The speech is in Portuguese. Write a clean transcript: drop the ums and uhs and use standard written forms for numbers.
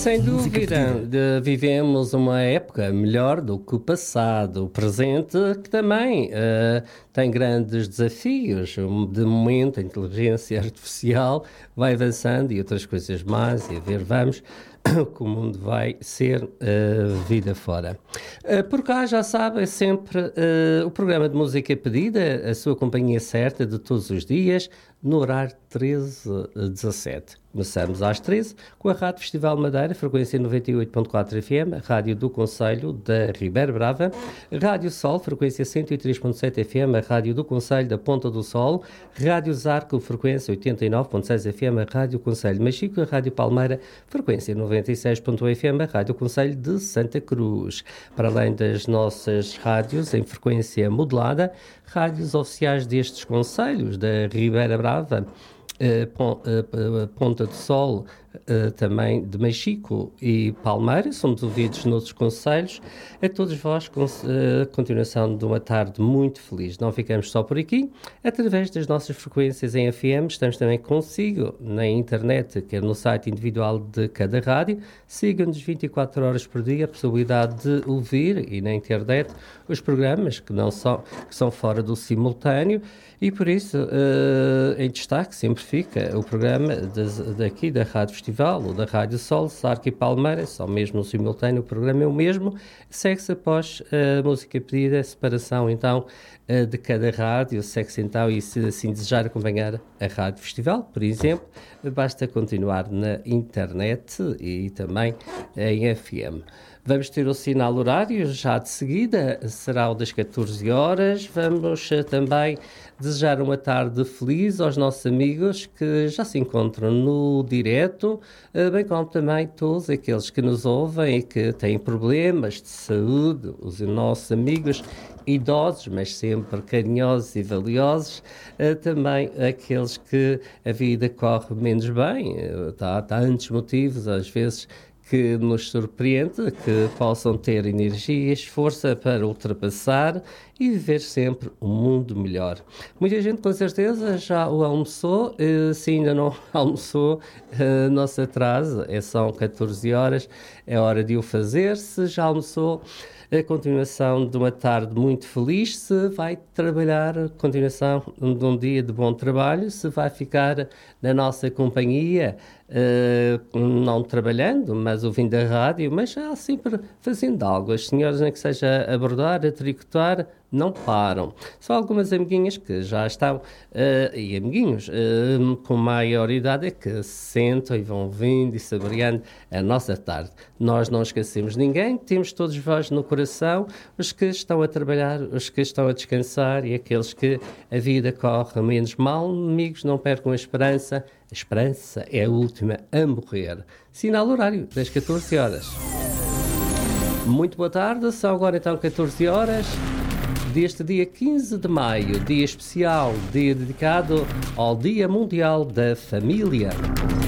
Sem dúvida, vivemos uma época melhor do que o passado, o presente, que também tem grandes desafios. De momento, a inteligência artificial vai avançando e outras coisas mais, e a ver, vamos, que o mundo vai ser vida fora. Por cá, já sabe, é sempre o programa de música pedida, a sua companhia certa de todos os dias, no horário 13-17. Começamos às 13 com a Rádio Festival Madeira, frequência 98.4 FM, a Rádio do Concelho da Ribeira Brava, Rádio Sol, frequência 103.7 FM, a Rádio do Concelho da Ponta do Sol, Rádio Zarco, frequência 89.6 FM, a Rádio Concelho de Machico, a Rádio Palmeira, frequência 96.1 FM, a Rádio Concelho de Santa Cruz. Para além das nossas rádios em frequência modulada, rádios oficiais destes concelhos da Ribeira Brava, Ponta do Sol, também de Machico e Palmeira, somos ouvidos noutros concelhos. A todos vós, continuação de uma tarde muito feliz. Não ficamos só por aqui, através das nossas frequências em FM, estamos também consigo na internet, quer no site individual de cada rádio. Sigam-nos 24 horas por dia, a possibilidade de ouvir, e na internet, os programas que são fora do simultâneo, e por isso, em destaque, sempre fica o programa daqui da Rádio Festival, ou da Rádio Sol, Sarco e Palmeira, só mesmo no simultâneo, o programa é o mesmo. Segue-se após a música pedida, a separação então de cada rádio, segue-se então, e se assim desejar acompanhar a Rádio Festival, por exemplo, basta continuar na internet e também em FM. Vamos ter o sinal horário já de seguida, será o das 14 horas. Vamos também desejar uma tarde feliz aos nossos amigos que já se encontram no direto, bem como também todos aqueles que nos ouvem e que têm problemas de saúde, os nossos amigos idosos, mas sempre carinhosos e valiosos, também aqueles que a vida corre menos bem. Há tantos motivos, às vezes, que nos surpreende, que possam ter energias, força para ultrapassar e viver sempre um mundo melhor. Muita gente, com certeza, já o almoçou. Se ainda não almoçou, não se atrase, são 14 horas, é hora de o fazer. Se já almoçou, a continuação de uma tarde muito feliz. Se vai trabalhar, a continuação de um dia de bom trabalho. Se vai ficar na nossa companhia, não trabalhando, mas ouvindo a rádio, mas já sempre fazendo algo. As senhoras, nem que seja a bordar, a tricotar, não param. Só algumas amiguinhas que já estão, e amiguinhos com maior idade, é que se sentam e vão vindo e saboreando a nossa tarde. Nós não esquecemos ninguém, temos todos vós no coração, os que estão a trabalhar, os que estão a descansar e aqueles que a vida corre menos mal. Amigos, não percam a esperança. A esperança é a última a morrer. Sinal horário das 14 horas. Muito boa tarde, são agora então 14 horas deste dia 15 de maio, dia especial, dia dedicado ao Dia Mundial da Família.